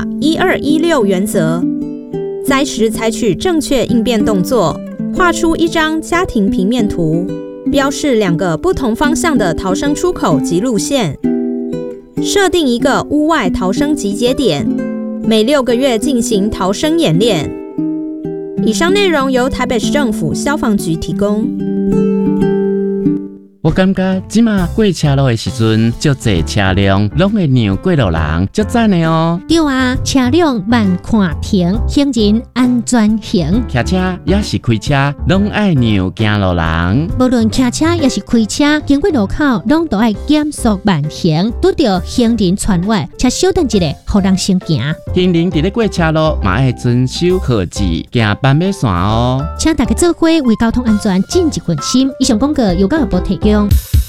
1216原则，灾时采取正确应变动作，画出一张家庭平面图，标示2个不同方向的逃生出口及路线，设定一个屋外逃生集结点，每6个月进行逃生演练。以上内容由台北市政府消防局提供。 我感觉即马过车路的时阵，足侪车辆拢会让过路人，足赞的哦。 对啊，车辆慢看停，行人安全行。 骑车也是开车，拢爱让行路人。 无论骑车也是开车，经过路口拢都爱减速慢行，拄到行人穿越，且稍等一下，互人先行。 行人伫咧过车路，嘛爱遵守号志，行斑马线哦。 请大家做伙为交通安全尽一份心。以上广告由教育部提供。